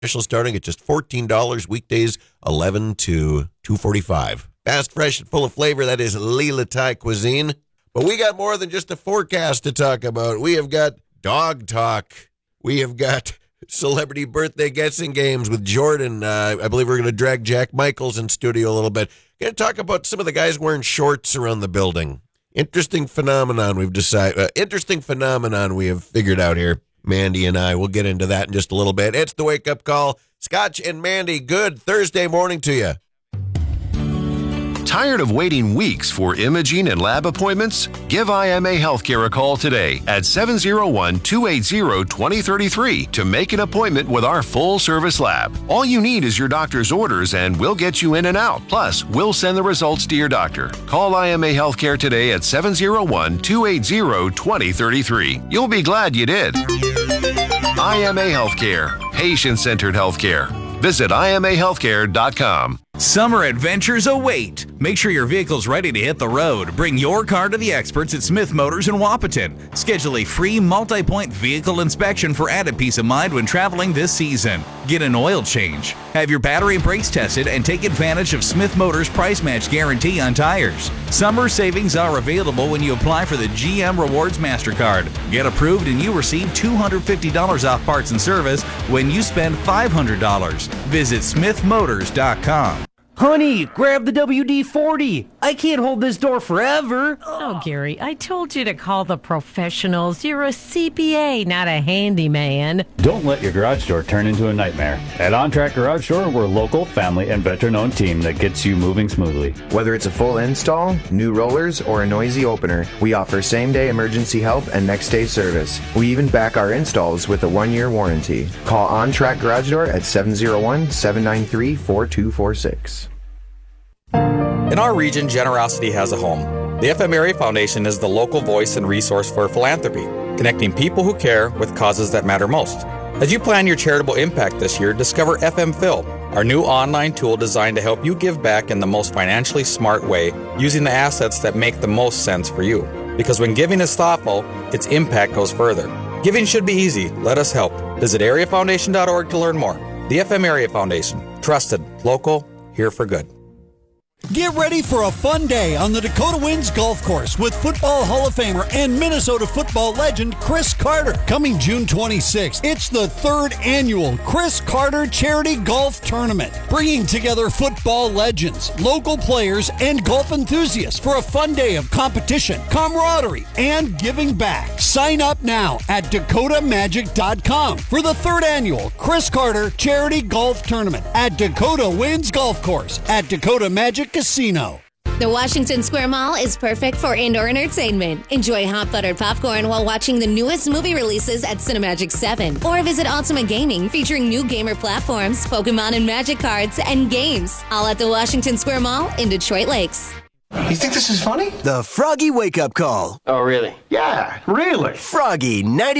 Special starting at just $14, weekdays 11 to 2:45. Fast, fresh, and full of flavor. That is Lila Thai cuisine. But we got more than just a forecast to talk about. We have got dog talk. We have got celebrity birthday guessing games with Jordan. I believe we're going to drag Jack Michaels in studio a little bit. Going to talk about some of the guys wearing shorts around the building. Interesting phenomenon we have figured out here. Mandy and I will get into that in just a little bit. It's the Wake Up Call. Scotch and Mandy, good Thursday morning to you. Tired of waiting weeks for imaging and lab appointments? Give IMA Healthcare a call today at 701-280-2033 to make an appointment with our full-service lab. All you need is your doctor's orders and we'll get you in and out. Plus, we'll send the results to your doctor. Call IMA Healthcare today at 701-280-2033. You'll be glad you did. IMA Healthcare. Patient-centered healthcare. Visit IMAHealthcare.com. Summer adventures await. Make sure your vehicle's ready to hit the road. Bring your car to the experts at Smith Motors in Wapaton. Schedule a free multi-point vehicle inspection for added peace of mind when traveling this season. Get an oil change. Have your battery and brakes tested and take advantage of Smith Motors price match guarantee on tires. Summer savings are available when you apply for the GM Rewards MasterCard. Get approved and you receive $250 off parts and service when you spend $500. Visit smithmotors.com. Honey, grab the WD-40. I can't hold this door forever. Oh, Gary, I told you to call the professionals. You're a CPA, not a handyman. Don't let your garage door turn into a nightmare. At OnTrack Garage Door, we're a local, family, and veteran-owned team that gets you moving smoothly. Whether it's a full install, new rollers, or a noisy opener, we offer same-day emergency help and next-day service. We even back our installs with a 1-year warranty. Call OnTrack Garage Door at 701-793-4246. In our region, generosity has a home. The FM Area Foundation is the local voice and resource for philanthropy, connecting people who care with causes that matter most. As you plan your charitable impact this year, discover FM Phil, our new online tool designed to help you give back in the most financially smart way, using the assets that make the most sense for you. Because when giving is thoughtful, its impact goes further. Giving should be easy. Let us help. Visit areafoundation.org to learn more. The FM Area Foundation. Trusted, local, here for good. Get ready for a fun day on the Dakota Winds Golf Course with Football Hall of Famer and Minnesota football legend Chris Carter. Coming June 26th, it's the 3rd annual Chris Carter Charity Golf Tournament, bringing together football legends, local players, and golf enthusiasts for a fun day of competition, camaraderie, and giving back. Sign up now at DakotaMagic.com for the 3rd annual Chris Carter Charity Golf Tournament at Dakota Winds Golf Course at Dakota Magic Casino. The Washington Square Mall is perfect for indoor entertainment. Enjoy hot buttered popcorn while watching the newest movie releases at Cinemagic 7. Or visit Ultimate Gaming, featuring new gamer platforms, Pokemon and Magic cards, and games. All at the Washington Square Mall in Detroit Lakes. You think this is funny? The Froggy Wake Up Call. Oh, really? Yeah, really. Froggy 90.